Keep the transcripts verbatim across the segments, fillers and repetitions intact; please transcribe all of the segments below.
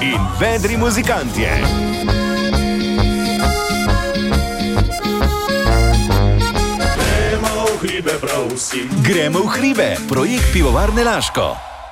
in vedri muzikantje. Gremo v hribe, prav vsi. Gremo v hribe, projekt Pivovarne Laško.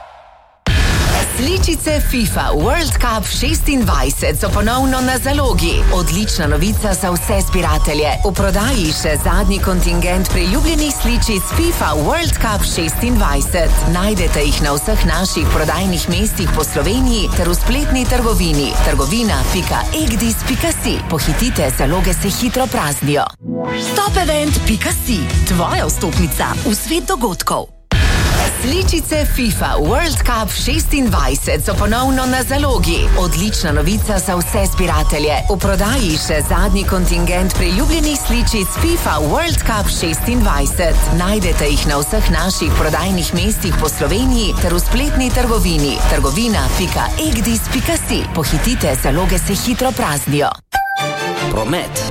Sličice FIFA World Cup šestindvajset so ponovno na zalogi. Odlična novica za vse zbiratelje. V prodaji še zadnji kontingent priljubljenih sličic FIFA World Cup šestindvajset. Najdete jih na vseh naših prodajnih mestih po Sloveniji ter v spletni trgovini trgovina pika egdis pika si. Pohitite, zaloge se hitro praznijo. Topevent pika si, tvoja vstopnica v svet dogodkov. Sličice FIFA World Cup šestindvajset so ponovno na zalogi. Odlična novica za vse zbiratelje. V prodaji še zadnji kontingent priljubljenih sličic FIFA World Cup šestindvajset. Najdete jih na vseh naših prodajnih mestih po Sloveniji ter v spletni trgovini trgovina pika egdis pika si. Pohitite, zaloge se hitro praznijo. Promet.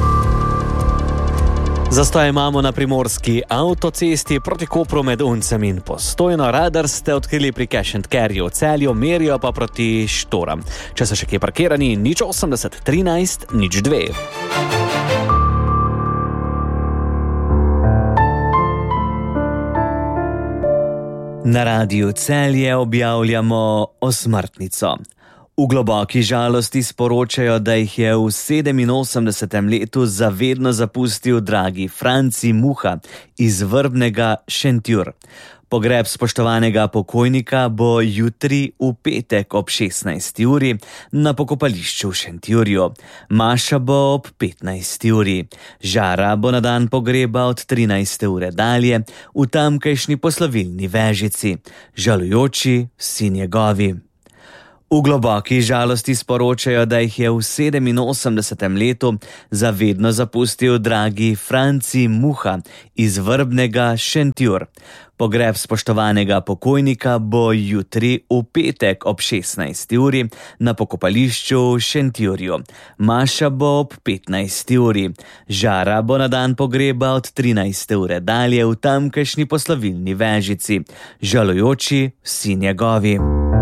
Zastoj imamo na primorski avtocesti proti Kopru med Uncem in Postojno. Radar ste odkrili pri Cash and Carryju v Celju, merijo pa proti Štoram. Če so še kje parkirani, nič osemdeset trinajst nič dve. Na Radiu Celje objavljamo osmrtnico. V globoki žalosti sporočajo, da jih je v sedeminosemdesetem letu zavedno zapustil dragi Franci Muha iz Vrbnega Šentjur. Pogreb spoštovanega pokojnika bo jutri v petek ob šestnajsti uri na pokopališču v Šentjurju. Maša bo ob petnajsti uri. Žara bo na dan pogreba od trinajste ure dalje v tamkajšnji poslovilni Vežici. Žalujoči vsi njegovi. V globoki žalosti sporočajo, da jih je v sedeminosemdesetem letu zavedno zapustil dragi Franci Muha iz Vrbnega Šentjur. Pogreb spoštovanega pokojnika bo jutri v petek ob šestnajsti uri na pokopališču v Šentjurju. Maša bo ob petnajsti uri. Žara bo na dan pogreba od trinajste ure dalje v tamkajšnji poslovilni Vežici. Žalujoči vsi njegovi.